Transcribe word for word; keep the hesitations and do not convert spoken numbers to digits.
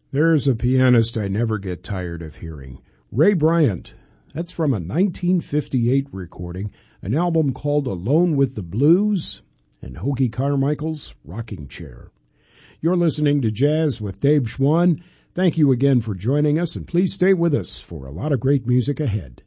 There's a pianist I never get tired of hearing. Ray Bryant. That's from a nineteen fifty-eight recording, an album called Alone with the Blues, and Hoagy Carmichael's Rocking Chair. You're listening to Jazz with Dave Schwann. Thank you again for joining us, and please stay with us for a lot of great music ahead.